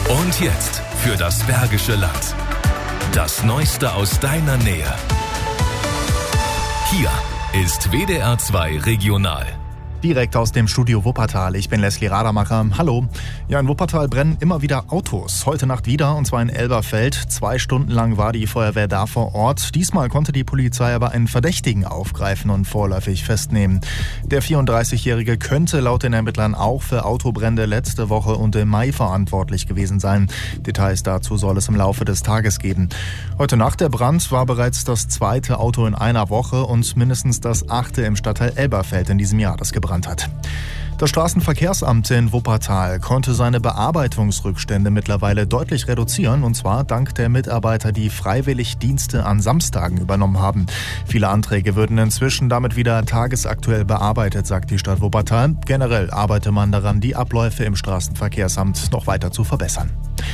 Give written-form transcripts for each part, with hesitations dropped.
Und jetzt für das Bergische Land. Das Neueste aus deiner Nähe. Hier ist WDR 2 Regional. Direkt aus dem Studio Wuppertal. Ich bin Leslie Radermacher. Hallo. Ja, in Wuppertal brennen immer wieder Autos. Heute Nacht wieder, und zwar in Elberfeld. 2 Stunden lang war die Feuerwehr da vor Ort. Diesmal konnte die Polizei aber einen Verdächtigen aufgreifen und vorläufig festnehmen. Der 34-Jährige könnte laut den Ermittlern auch für Autobrände letzte Woche und im Mai verantwortlich gewesen sein. Details dazu soll es im Laufe des Tages geben. Heute Nacht der Brand war bereits das 2. Auto in einer Woche und mindestens das 8. im Stadtteil Elberfeld in diesem Jahr, das gebrannt hat. Das Straßenverkehrsamt in Wuppertal konnte seine Bearbeitungsrückstände mittlerweile deutlich reduzieren, und zwar dank der Mitarbeiter, die freiwillig Dienste an Samstagen übernommen haben. Viele Anträge würden inzwischen damit wieder tagesaktuell bearbeitet, sagt die Stadt Wuppertal. Generell arbeite man daran, die Abläufe im Straßenverkehrsamt noch weiter zu verbessern.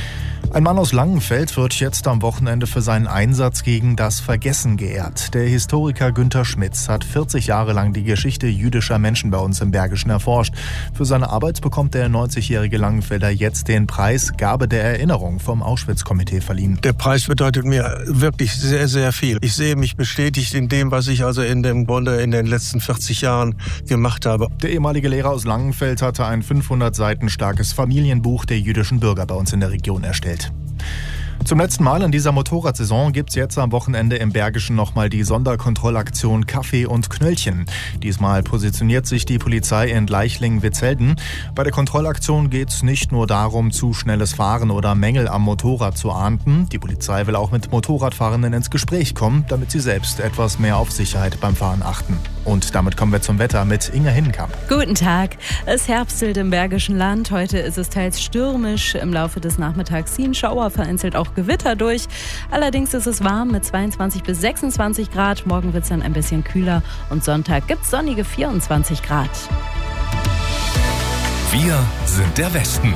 Ein Mann aus Langenfeld wird jetzt am Wochenende für seinen Einsatz gegen das Vergessen geehrt. Der Historiker Günter Schmitz hat 40 Jahre lang die Geschichte jüdischer Menschen bei uns im Bergischen erforscht. Für seine Arbeit bekommt der 90-jährige Langenfelder jetzt den Preis Gabe der Erinnerung vom Auschwitz-Komitee verliehen. Der Preis bedeutet mir wirklich sehr, sehr viel. Ich sehe mich bestätigt in dem, was ich also in dem Grunde in den letzten 40 Jahren gemacht habe. Der ehemalige Lehrer aus Langenfeld hatte ein 500 Seiten starkes Familienbuch der jüdischen Bürger bei uns in der Region erstellt. Zum letzten Mal in dieser Motorradsaison gibt's jetzt am Wochenende im Bergischen nochmal die Sonderkontrollaktion Kaffee und Knöllchen. Diesmal positioniert sich die Polizei in Leichlingen-Witzelden. Bei der Kontrollaktion geht's nicht nur darum, zu schnelles Fahren oder Mängel am Motorrad zu ahnden. Die Polizei will auch mit Motorradfahrenden ins Gespräch kommen, damit sie selbst etwas mehr auf Sicherheit beim Fahren achten. Und damit kommen wir zum Wetter mit Inga Hinnenkamp. Guten Tag. Es herbstelt im Bergischen Land. Heute ist es teils stürmisch. Im Laufe des Nachmittags ziehen Schauer, vereinzelt auch Gewitter durch. Allerdings ist es warm mit 22 bis 26 Grad. Morgen wird es dann ein bisschen kühler und Sonntag gibt es sonnige 24 Grad. Wir sind der Westen.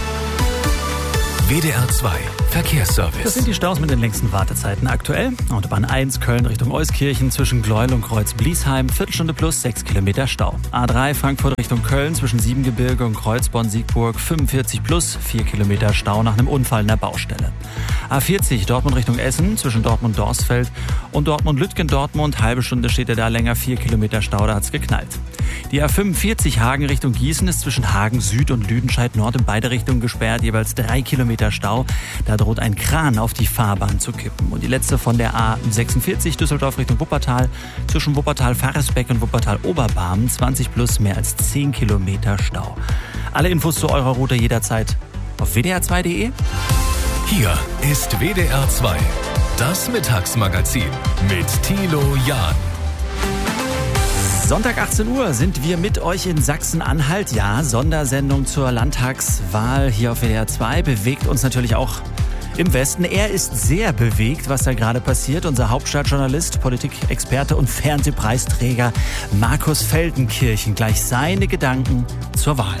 WDR 2 Verkehrsservice. Das sind die Staus mit den längsten Wartezeiten aktuell. Autobahn 1 Köln Richtung Euskirchen zwischen Gleuel und Kreuz-Bliesheim, Viertelstunde plus 6 Kilometer Stau. A3 Frankfurt Richtung Köln zwischen Siebengebirge und Kreuzborn-Siegburg 45 plus 4 Kilometer Stau nach einem Unfall in der Baustelle. A40 Dortmund Richtung Essen zwischen Dortmund-Dorsfeld und Dortmund-Lütgen-Dortmund, halbe Stunde steht er da länger, 4 Kilometer Stau, da hat's geknallt. Die A45 Hagen Richtung Gießen ist zwischen Hagen Süd und Lüdenscheid Nord in beide Richtungen gesperrt, jeweils 3 Kilometer Stau. Da droht ein Kran auf die Fahrbahn zu kippen. Und die letzte von der A46 Düsseldorf Richtung Wuppertal zwischen Wuppertal-Faresbeck und Wuppertal-Oberbarmen 20 plus mehr als 10 Kilometer Stau. Alle Infos zu eurer Route jederzeit auf wdr2.de. Hier ist WDR 2, das Mittagsmagazin mit Thilo Jahn. Sonntag 18 Uhr sind wir mit euch in Sachsen-Anhalt. Ja, Sondersendung zur Landtagswahl hier auf WDR 2 bewegt uns natürlich auch im Westen. Er ist sehr bewegt, was da gerade passiert. Unser Hauptstadtjournalist, Politikexperte und Fernsehpreisträger Markus Feldenkirchen. Gleich seine Gedanken zur Wahl.